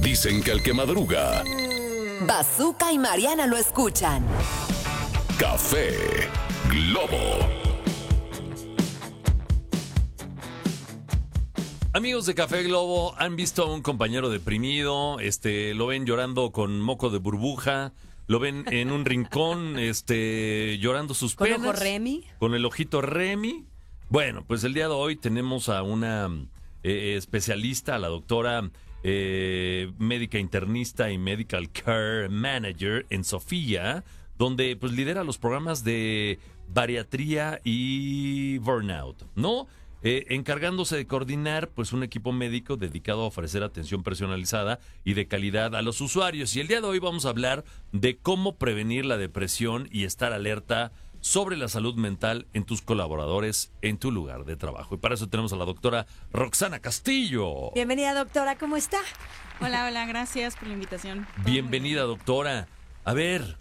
Dicen que el que madruga, Bazooka y Mariana lo escuchan. Café Globo. Amigos de Café Globo, ¿han visto a un compañero deprimido? Lo ven llorando con moco de burbuja, lo ven en un rincón, llorando sus penas. ¿Con ojo Remy? Con el ojito Remy. Bueno, pues el día de hoy tenemos a una especialista, a la doctora médica internista y medical care manager en Sofía, donde pues lidera los programas de bariatría y burnout, ¿no? Encargándose de coordinar pues un equipo médico dedicado a ofrecer atención personalizada y de calidad a los usuarios. Y el día de hoy vamos a hablar de cómo prevenir la depresión y estar alerta sobre la salud mental en tus colaboradores en tu lugar de trabajo. Y para eso tenemos a la doctora Roxana Castillo. Bienvenida, doctora, ¿cómo está? Hola, gracias por la invitación. Bienvenida, doctora. A ver,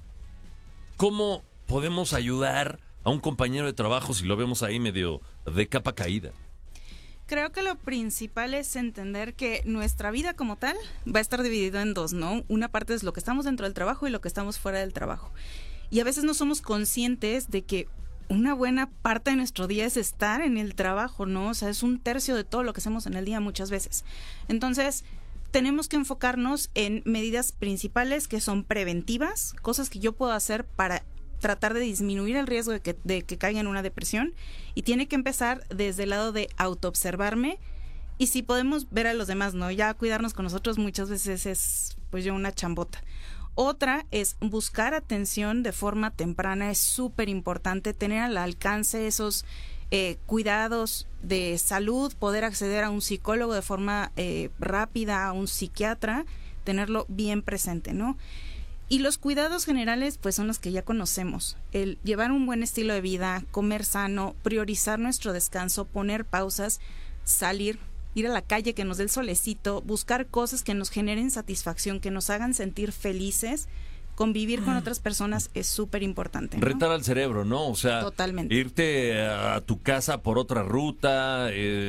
¿cómo podemos ayudar a un compañero de trabajo si lo vemos ahí medio de capa caída? Creo que lo principal es entender que nuestra vida como tal va a estar dividida en dos, ¿no? Una parte es lo que estamos dentro del trabajo y lo que estamos fuera del trabajo. Y a veces no somos conscientes de que una buena parte de nuestro día es estar en el trabajo, ¿no? O sea, es un tercio de todo lo que hacemos en el día muchas veces. Entonces, tenemos que enfocarnos en medidas principales que son preventivas, cosas que yo puedo hacer para tratar de disminuir el riesgo de que caiga en una depresión, y tiene que empezar desde el lado de autoobservarme, y si podemos ver a los demás, ¿no? Ya cuidarnos con nosotros muchas veces es pues ya una chambota. Otra es buscar atención de forma temprana. Es súper importante tener al alcance esos cuidados de salud, poder acceder a un psicólogo de forma rápida, a un psiquiatra, tenerlo bien presente, ¿no? Y los cuidados generales pues son los que ya conocemos. El llevar un buen estilo de vida, comer sano, priorizar nuestro descanso, poner pausas, salir, ir a la calle que nos dé el solecito, buscar cosas que nos generen satisfacción, que nos hagan sentir felices, convivir con otras personas es súper importante, ¿no? Retar al cerebro, ¿no? O sea, totalmente. Irte a tu casa por otra ruta,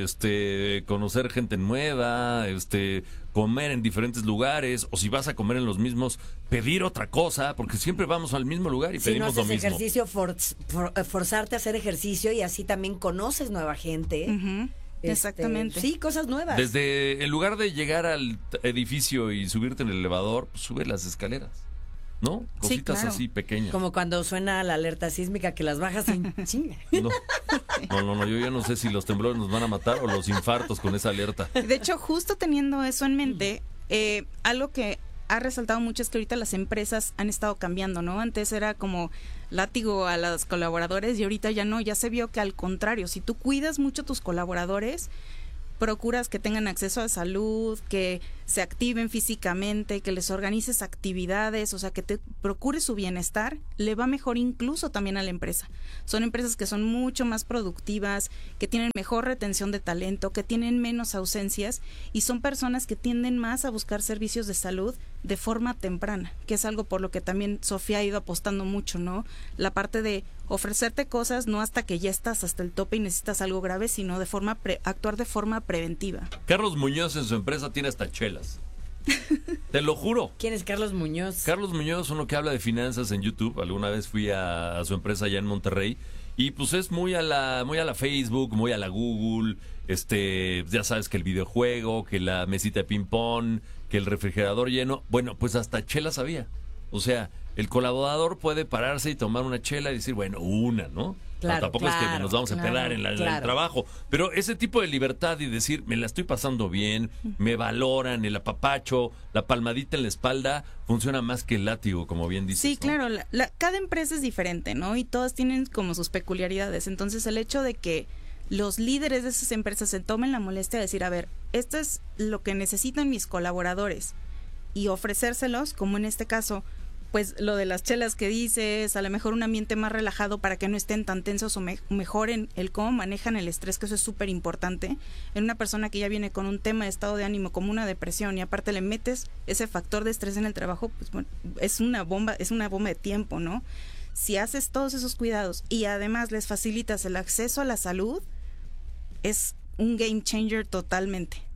conocer gente nueva, comer en diferentes lugares, o si vas a comer en los mismos, pedir otra cosa, porque siempre vamos al mismo lugar y si pedimos no lo haces mismo. ejercicio, forzarte a hacer ejercicio, y así también conoces nueva gente. Uh-huh. Exactamente. Sí, cosas nuevas. Desde, en lugar de llegar al edificio y subirte en el elevador, pues sube las escaleras, ¿no? Cositas sí, claro. así pequeñas. Como cuando suena la alerta sísmica que las bajas en chinga. No, yo ya no sé si los temblores nos van a matar o los infartos con esa alerta. De hecho, justo teniendo eso en mente, algo que ha resaltado mucho es que ahorita las empresas han estado cambiando, ¿no? Antes era como látigo a los colaboradores y ahorita ya no, ya se vio que al contrario, si tú cuidas mucho a tus colaboradores, procuras que tengan acceso a salud, que se activen físicamente, que les organices actividades, o sea, que te procures su bienestar, le va mejor incluso también a la empresa. Son empresas que son mucho más productivas, que tienen mejor retención de talento, que tienen menos ausencias, y son personas que tienden más a buscar servicios de salud de forma temprana, que es algo por lo que también Sofía ha ido apostando mucho, ¿no? La parte de ofrecerte cosas no hasta que ya estás hasta el tope y necesitas algo grave, sino de forma actuar de forma preventiva. Carlos Muñoz en su empresa tiene hasta chelas. Te lo juro. ¿Quién es Carlos Muñoz? Carlos Muñoz, uno que habla de finanzas en YouTube. Alguna vez fui a su empresa allá en Monterrey y pues es muy a la Facebook, muy a la Google. Ya sabes que el videojuego, que la mesita de ping pong, que el refrigerador lleno. Bueno, pues hasta chelas había. O sea, el colaborador puede pararse y tomar una chela y decir, bueno, una, ¿no? Claro, Tampoco es que nos vamos a pelar en el trabajo. Pero ese tipo de libertad y decir, me la estoy pasando bien, me valoran, el apapacho, la palmadita en la espalda, funciona más que el látigo, como bien dices. Sí, ¿no? claro, cada empresa es diferente, ¿no? Y todas tienen como sus peculiaridades. Entonces, el hecho de que los líderes de esas empresas se tomen la molestia de decir, a ver, esto es lo que necesitan mis colaboradores, y ofrecérselos, como en este caso, pues lo de las chelas que dices, a lo mejor un ambiente más relajado para que no estén tan tensos, o mejoren el cómo manejan el estrés, que eso es súper importante. En una persona que ya viene con un tema de estado de ánimo como una depresión y aparte le metes ese factor de estrés en el trabajo, pues bueno, es una bomba de tiempo, ¿no? Si haces todos esos cuidados y además les facilitas el acceso a la salud, es un game changer totalmente.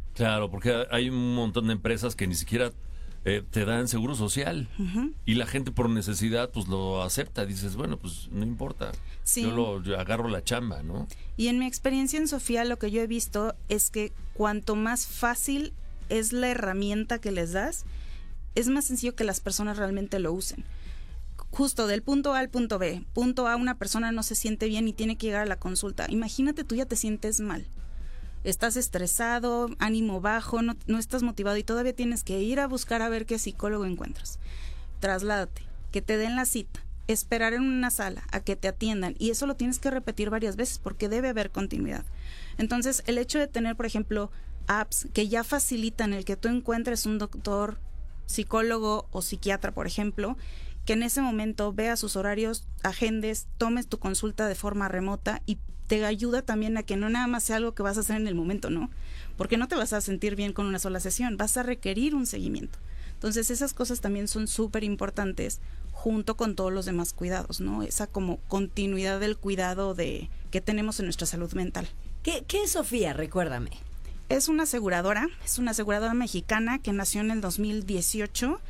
Claro, porque hay un montón de empresas que ni siquiera te dan seguro social. Y la gente por necesidad pues lo acepta. Dices, bueno, pues no importa. Sí. Yo agarro la chamba, ¿no? Y en mi experiencia en Sofía lo que yo he visto es que cuanto más fácil es la herramienta que les das, es más sencillo que las personas realmente lo usen. Justo del punto A al punto B. Punto A, una persona no se siente bien y tiene que llegar a la consulta. Imagínate, tú ya te sientes mal. Estás estresado, ánimo bajo, no estás motivado y todavía tienes que ir a buscar a ver qué psicólogo encuentras. Trasládate, que te den la cita, esperar en una sala a que te atiendan, y eso lo tienes que repetir varias veces porque debe haber continuidad. Entonces, el hecho de tener, por ejemplo, apps que ya facilitan el que tú encuentres un doctor, psicólogo o psiquiatra, por ejemplo, que en ese momento vea sus horarios, agendes, tomes tu consulta de forma remota y te ayuda también a que no nada más sea algo que vas a hacer en el momento, ¿no? Porque no te vas a sentir bien con una sola sesión, vas a requerir un seguimiento. Entonces esas cosas también son súper importantes junto con todos los demás cuidados, ¿no? Esa como continuidad del cuidado que tenemos en nuestra salud mental. ¿Qué es Sofía? Recuérdame. Es una aseguradora mexicana que nació en el 2018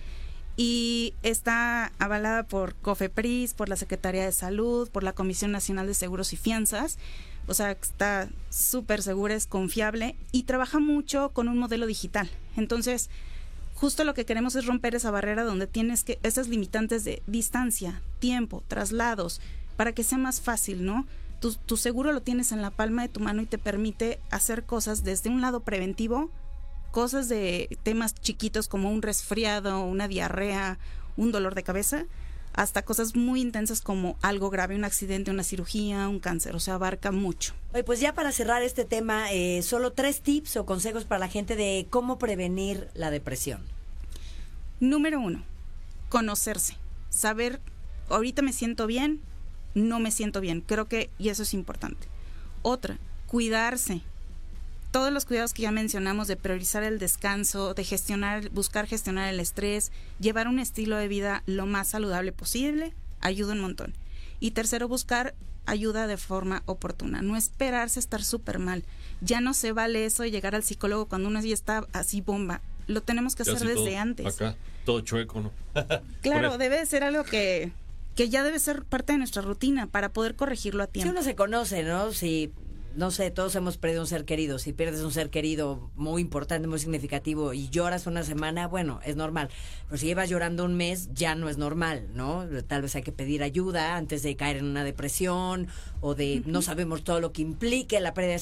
y está avalada por COFEPRIS, por la Secretaría de Salud, por la Comisión Nacional de Seguros y Fianzas. O sea, está súper segura, es confiable y trabaja mucho con un modelo digital. Entonces, justo lo que queremos es romper esa barrera donde tienes esas limitantes de distancia, tiempo, traslados, para que sea más fácil, ¿no? Tu seguro lo tienes en la palma de tu mano y te permite hacer cosas desde un lado preventivo, cosas de temas chiquitos como un resfriado, una diarrea, un dolor de cabeza, hasta cosas muy intensas como algo grave, un accidente, una cirugía, un cáncer. O sea, abarca mucho. Oye, pues ya para cerrar este tema, solo 3 tips o consejos para la gente de cómo prevenir la depresión. Número 1, conocerse. Saber, ahorita me siento bien, no me siento bien. Creo que, y eso es importante. Otra, cuidarse. Todos los cuidados que ya mencionamos de priorizar el descanso, de buscar gestionar el estrés, llevar un estilo de vida lo más saludable posible, ayuda un montón. Y tercero, buscar ayuda de forma oportuna, no esperarse a estar súper mal. Ya no se vale eso de llegar al psicólogo cuando uno ya está así bomba. Lo tenemos que hacer desde antes. Acá, todo chueco, ¿no? Claro, debe de ser algo que ya debe ser parte de nuestra rutina para poder corregirlo a tiempo. Si uno se conoce, ¿no? Si, no sé, todos hemos perdido un ser querido. Si pierdes un ser querido muy importante, muy significativo y lloras una semana, bueno, es normal. Pero si llevas llorando un mes, ya no es normal, ¿no? Tal vez hay que pedir ayuda antes de caer en una depresión o de no sabemos todo lo que implique la pérdida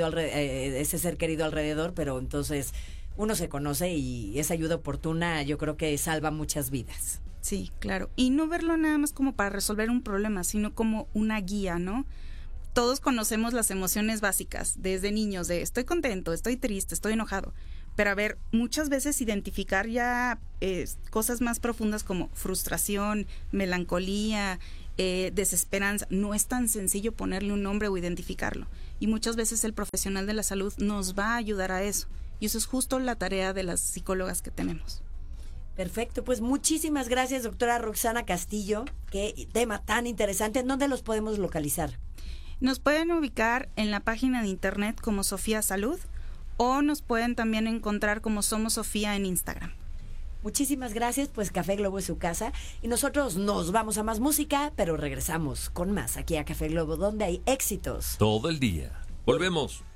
de ese ser querido alrededor, pero entonces uno se conoce y esa ayuda oportuna yo creo que salva muchas vidas. Sí, claro. Y no verlo nada más como para resolver un problema, sino como una guía, ¿no? Todos conocemos las emociones básicas desde niños, de estoy contento, estoy triste, estoy enojado. Pero a ver, muchas veces identificar ya cosas más profundas como frustración, melancolía, desesperanza, no es tan sencillo ponerle un nombre o identificarlo. Y muchas veces el profesional de la salud nos va a ayudar a eso. Y eso es justo la tarea de las psicólogas que tenemos. Perfecto, pues muchísimas gracias, doctora Roxana Castillo. Qué tema tan interesante. ¿En dónde los podemos localizar? Nos pueden ubicar en la página de internet como Sofía Salud o nos pueden también encontrar como Somos Sofía en Instagram. Muchísimas gracias, pues Café Globo es su casa y nosotros nos vamos a más música, pero regresamos con más aquí a Café Globo, donde hay éxitos. Todo el día. Volvemos.